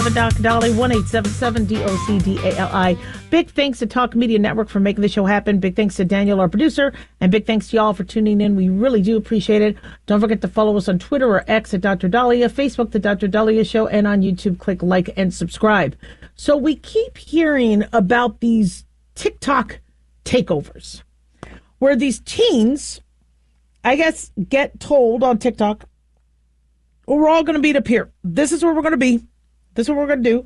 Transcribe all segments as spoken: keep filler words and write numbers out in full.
Doc Dolly, one eight seven seven D O C D A L I. Big thanks to Talk Media Network for making the show happen. Big thanks to Daniel, our producer, and big thanks to y'all for tuning in. We really do appreciate it. Don't forget to follow us on Twitter or X at Doctor Dahlia, Facebook, The Doctor Dahlia Show, and on YouTube, click like and subscribe. So we keep hearing about these TikTok takeovers, where these teens, I guess, get told on TikTok, well, we're all going to meet up here. This is where we're going to be. This is what we're going to do.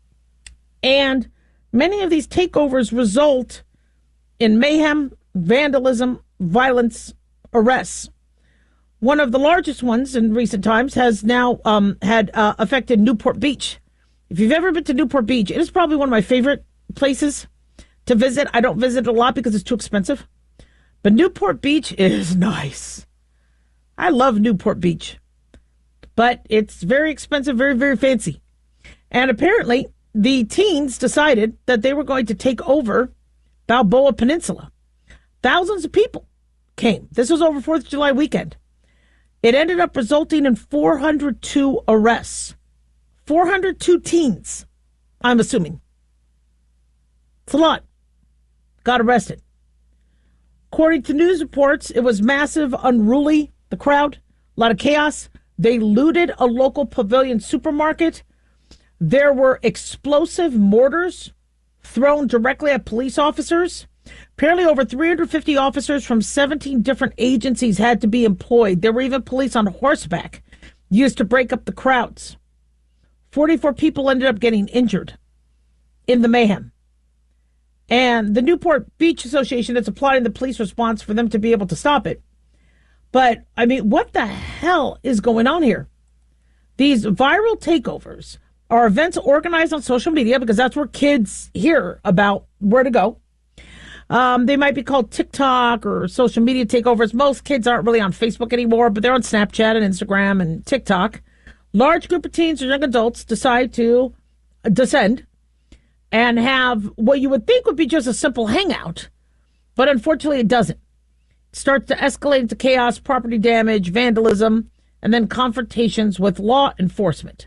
And many of these takeovers result in mayhem, vandalism, violence, arrests. One of the largest ones in recent times has now um, had uh, affected Newport Beach. If you've ever been to Newport Beach, it is probably one of my favorite places to visit. I don't visit it a lot because it's too expensive. But Newport Beach is nice. I love Newport Beach. But it's very expensive, very, very fancy. And apparently, the teens decided that they were going to take over Balboa Peninsula. Thousands of people came. This was over fourth of July weekend. It ended up resulting in four hundred two arrests. four hundred two teens, I'm assuming. It's a lot. Got arrested. According to news reports, it was massive, unruly, the crowd, a lot of chaos. They looted a local Pavilion supermarket. There were explosive mortars thrown directly at police officers. Apparently over three hundred fifty officers from seventeen different agencies had to be employed. There were even police on horseback used to break up the crowds. forty-four people ended up getting injured in the mayhem. And the Newport Beach Association is applauding the police response for them to be able to stop it. But, I mean, what the hell is going on here? These viral takeovers are events organized on social media because that's where kids hear about where to go. Um, they might be called TikTok or social media takeovers. Most kids aren't really on Facebook anymore, but they're on Snapchat and Instagram and TikTok. Large group of teens or young adults decide to descend and have what you would think would be just a simple hangout, but unfortunately it doesn't. It starts to escalate into chaos, property damage, vandalism, and then confrontations with law enforcement.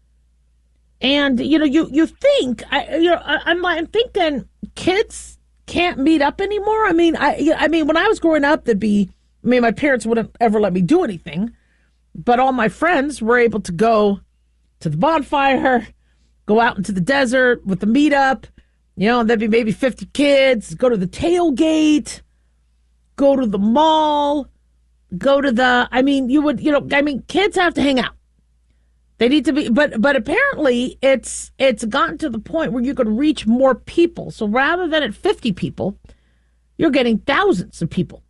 And, you know, you, you think, I, you know, I, I'm, I'm thinking kids can't meet up anymore. I mean, I, I mean, when I was growing up, there'd be, I mean, my parents wouldn't ever let me do anything, but all my friends were able to go to the bonfire, go out into the desert with the meetup, you know, and there'd be maybe fifty kids, go to the tailgate, go to the mall, go to the, I mean, you would, you know, I mean, kids have to hang out. They need to be, but but apparently it's it's gotten to the point where you could reach more people. So rather than at fifty people, you're getting thousands of people.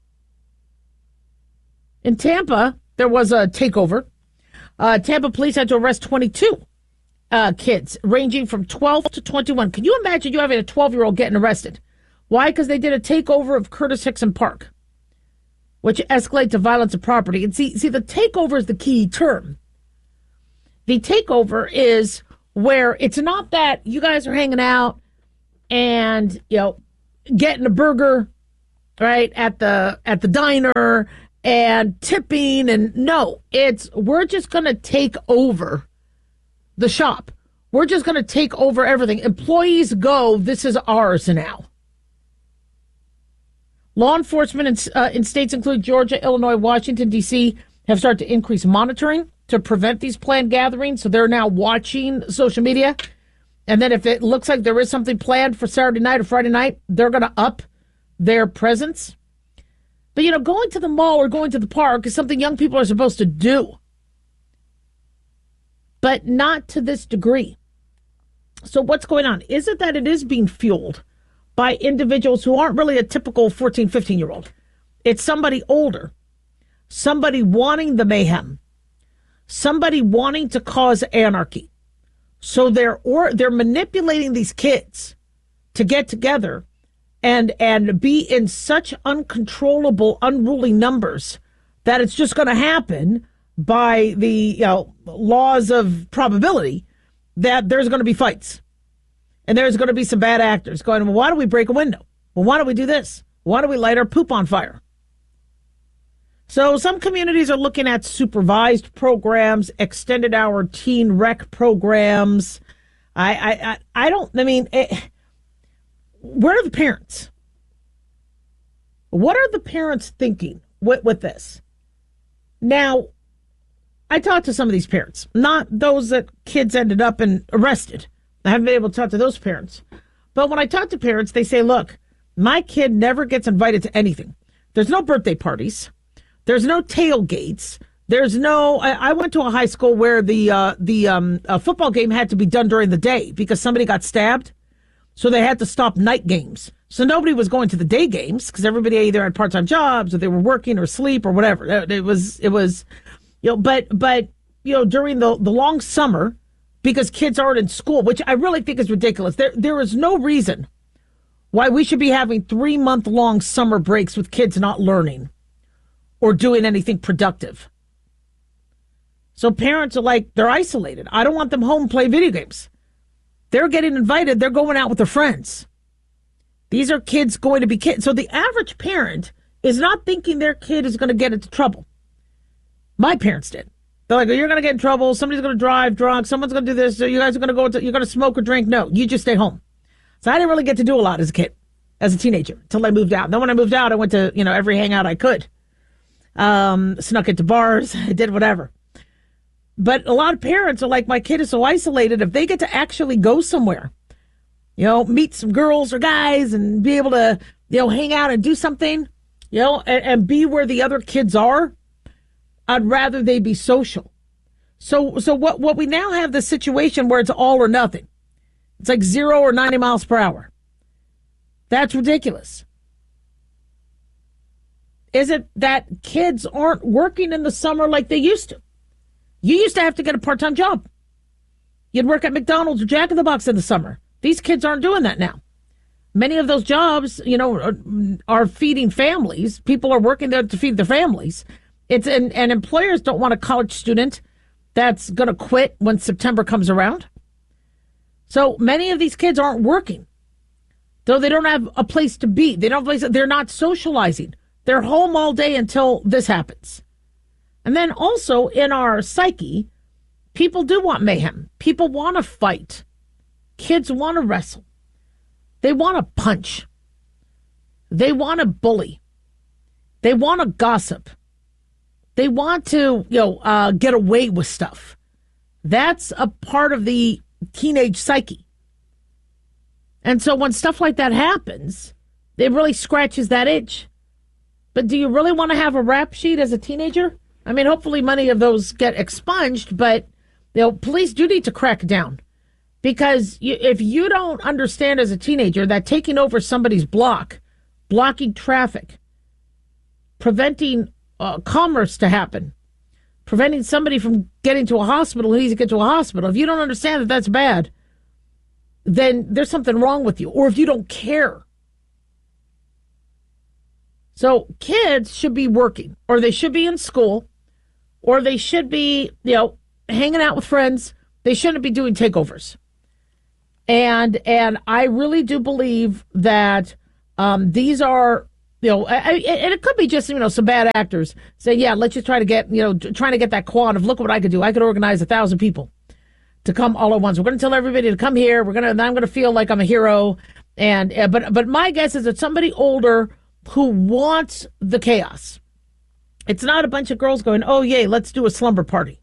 In Tampa, there was a takeover. Uh, Tampa police had to arrest twenty-two uh, kids, ranging from twelve to twenty-one. Can you imagine you having a twelve-year-old getting arrested? Why? Because they did a takeover of Curtis Hickson Park, which escalated to violence of property. And see, see, the takeover is the key term. The takeover is where it's not that you guys are hanging out and, you know, getting a burger, right, at the at the diner and tipping. And no, it's we're just going to take over the shop. We're just going to take over everything. Employees go, this is ours now. Law enforcement in, uh, in states including Georgia, Illinois, Washington, D C have started to increase monitoring to prevent these planned gatherings. So they're now watching social media. And then if it looks like there is something planned for Saturday night or Friday night, they're going to up their presence. But, you know, going to the mall or going to the park is something young people are supposed to do. But not to this degree. So what's going on? Is it that it is being fueled by individuals who aren't really a typical fourteen, fifteen-year-old? It's somebody older. Somebody wanting the mayhem. Somebody wanting to cause anarchy. So they're or they're manipulating these kids to get together and and be in such uncontrollable, unruly numbers that it's just going to happen by the you know laws of probability that there's going to be fights. And there's going to be some bad actors going, well, why don't we break a window? Well, why don't we do this? Why don't we light our poop on fire? So some communities are looking at supervised programs, extended hour teen rec programs. I, I, I, I don't, I mean, it, where are the parents? What are the parents thinking with, with this? Now, I talked to some of these parents, not those that kids ended up and arrested. I haven't been able to talk to those parents. But when I talk to parents, they say, look, my kid never gets invited to anything. There's no birthday parties. There's no tailgates. There's no, I, I went to a high school where the uh, the um, uh, football game had to be done during the day because somebody got stabbed. So they had to stop night games. So nobody was going to the day games because everybody either had part-time jobs or they were working or asleep or whatever. It was, it was, you know, but, but, you know, during the, the long summer, because kids aren't in school, which I really think is ridiculous. There, there is no reason why we should be having three month long summer breaks with kids not learning or doing anything productive. So parents are like, they're isolated. I don't want them home playing video games. They're getting invited. They're going out with their friends. These are kids going to be kids. So the average parent is not thinking their kid is going to get into trouble. My parents did. They're like, oh, you're going to get in trouble. Somebody's going to drive drunk. Someone's going to do this. So you guys are going to go to, you're going to smoke or drink. No, you just stay home. So I didn't really get to do a lot as a kid, as a teenager, until I moved out. Then when I moved out, I went to, you know, every hangout I could. Um, snuck into bars, I did whatever. But a lot of parents are like, my kid is so isolated. If they get to actually go somewhere, you know, meet some girls or guys and be able to, you know, hang out and do something, you know, and, and be where the other kids are, I'd rather they be social. So, so what, what we now have the situation where it's all or nothing. It's like zero or ninety miles per hour. That's ridiculous. Is it that kids aren't working in the summer like they used to? You used to have to get a part-time job. You'd work at McDonald's or Jack in the Box in the summer. These kids aren't doing that now. Many of those jobs, you know, are, are feeding families. People are working there to feed their families. It's and, and employers don't want a college student that's going to quit when September comes around. So many of these kids aren't working. Though they don't have a place to be. They don't have a place, they're not socializing. They're home all day until this happens. And then also in our psyche, people do want mayhem. People want to fight. Kids want to wrestle. They want to punch. They want to bully. They want to gossip. They want to, you know, uh, get away with stuff. That's a part of the teenage psyche. And so when stuff like that happens, it really scratches that itch. But do you really want to have a rap sheet as a teenager? I mean, hopefully many of those get expunged, but you know, police do need to crack down. Because you, if you don't understand as a teenager that taking over somebody's block, blocking traffic, preventing uh, commerce to happen, preventing somebody from getting to a hospital who needs to get to a hospital, if you don't understand that that's bad, then there's something wrong with you. Or if you don't care. So kids should be working, or they should be in school, or they should be, you know, hanging out with friends. They shouldn't be doing takeovers. And and I really do believe that um, these are, you know, I, I, and it could be just, you know, some bad actors say, yeah, let's just try to get, you know, trying to get that quad of look what I could do. I could organize a thousand people to come all at once. We're going to tell everybody to come here. We're going to, and I'm going to feel like I'm a hero. And uh, but but my guess is that somebody older who wants the chaos. It's not a bunch of girls going, oh, yay, let's do a slumber party.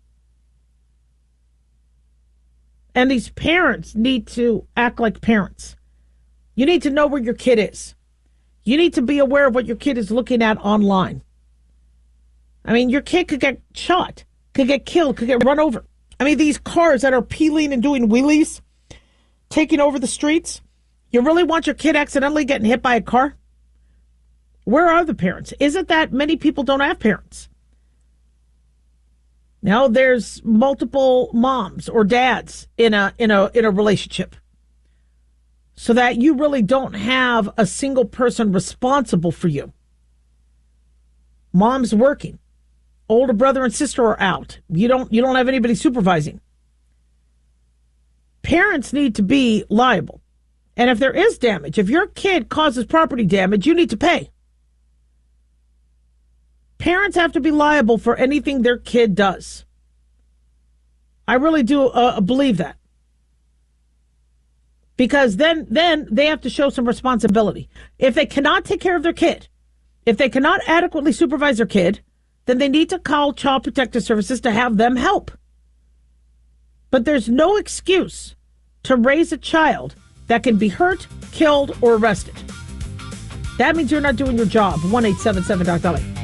And these parents need to act like parents. You need to know where your kid is. You need to be aware of what your kid is looking at online. I mean, your kid could get shot, could get killed, could get run over. I mean, these cars that are peeling and doing wheelies, taking over the streets. You really want your kid accidentally getting hit by a car? Where are the parents? Isn't that many people don't have parents? Now there's multiple moms or dads in a in a in a relationship. So that you really don't have a single person responsible for you. Mom's working. Older brother and sister are out. You don't you don't have anybody supervising. Parents need to be liable. And if there is damage, if your kid causes property damage, you need to pay. parents have to be liable for anything their kid does. I really do uh, believe that. Because then, then they have to show some responsibility. If they cannot take care of their kid, if they cannot adequately supervise their kid, then they need to call Child Protective Services to have them help. But there's no excuse to raise a child that can be hurt, killed, or arrested. That means you're not doing your job. one eight seven seven Doc Dolly.